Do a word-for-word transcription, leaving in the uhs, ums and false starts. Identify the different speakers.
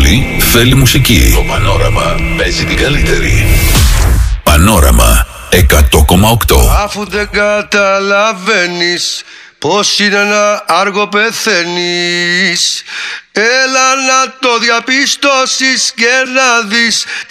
Speaker 1: πόλη θέλει μουσική. Το Πανόραμα παίζει την καλύτερη. Πανόραμα εκατό κόμμα οκτώ.
Speaker 2: Αφού δεν καταλαβαίνεις πως είναι ένα άργο πεθαίνεις, έλα να το διαπιστώσεις και να δεις